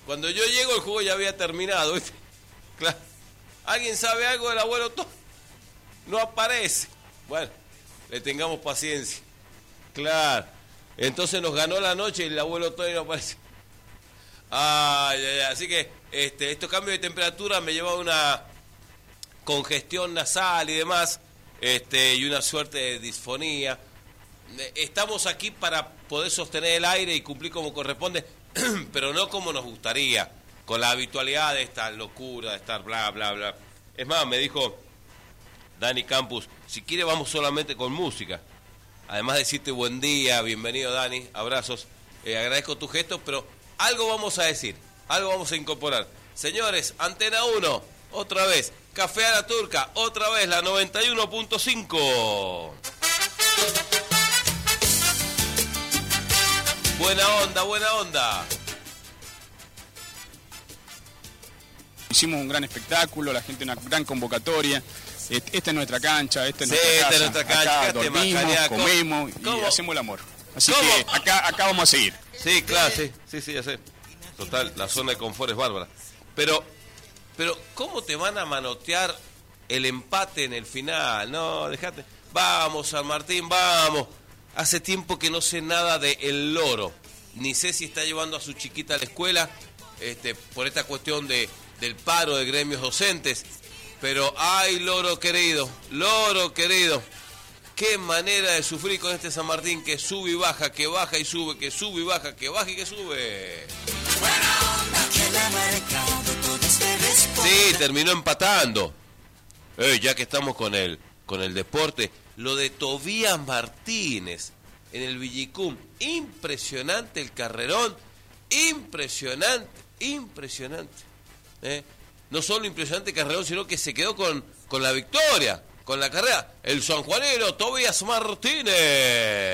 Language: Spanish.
Cuando yo llego, el juego ya había terminado, ¿viste? Claro. ¿Alguien sabe algo del abuelo Tony? No aparece. Bueno, le tengamos paciencia. Claro. Entonces nos ganó la noche y el abuelo Tony no aparece. Ay, ay, ay. Así que estos cambios de temperatura me llevan a una congestión nasal y demás, y una suerte de disfonía. Estamos aquí para poder sostener el aire y cumplir como corresponde, pero no como nos gustaría, con la habitualidad de esta locura, de estar bla, bla, bla. Es más, me dijo Dani Campus, si quiere vamos solamente con música. Además de decirte buen día, bienvenido Dani, abrazos, agradezco tus gestos, pero algo vamos a decir, algo vamos a incorporar. Señores, Antena 1, otra vez, Café a la Turca, otra vez, la 91.5. Buena onda, buena onda. Hicimos un gran espectáculo, la gente una gran convocatoria. Esta es nuestra cancha, esta es nuestra casa. Esta es nuestra cancha. Acá dormimos, comemos y hacemos el amor. Así que acá vamos a seguir. Sí, claro, sí, ya sé. Total, la zona de confort es bárbara. Pero, ¿cómo te van a manotear el empate en el final? No, dejate. Vamos, San Martín, vamos. Hace tiempo que no sé nada de El Loro. Ni sé si está llevando a su chiquita a la escuela, por esta cuestión del paro de gremios docentes. Pero, ay, Loro querido, qué manera de sufrir con este San Martín que sube y baja, que baja y sube, que sube y baja, que baja y que sube. Sí, terminó empatando. Ya que estamos con el deporte, lo de Tobías Martínez en el Villicum, impresionante el carrerón, impresionante. No solo impresionante carrerón, sino que se quedó con la victoria, con la carrera, el sanjuanero Tobías Martínez.